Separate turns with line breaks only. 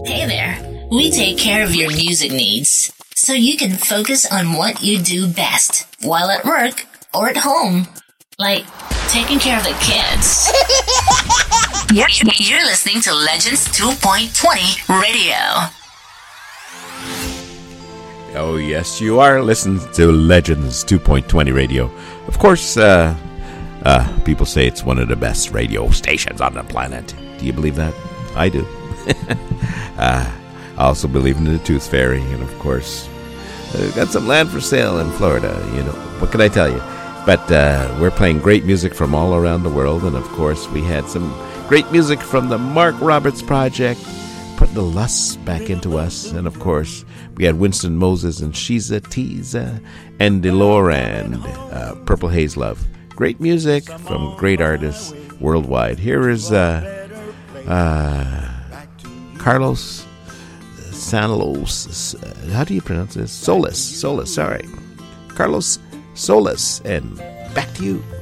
Hey there. We take care of your music needs so you can focus on what you do best while at work or at home, like taking care of the kids. You're listening to Legends 2.20 Radio.
Oh, yes, you are listening to Legends 2.20 Radio. Of course, people say it's one of the best radio stations on the planet. Do you believe that? I do. I also believe in the Tooth Fairy, and of course, got some land for sale in Florida. You know, what can I tell you? But we're playing great music from all around the world, and of course, we had some great music from the Mark Roberts Project, putting the lust back into us, and of course, we had Winston Moses and Sheeza Teeza and Delore and Purple Haze Love. Great music from great artists worldwide. Here is Carlos Sanos. How do you pronounce this? Solis, sorry. Carlos Solis, and back to you.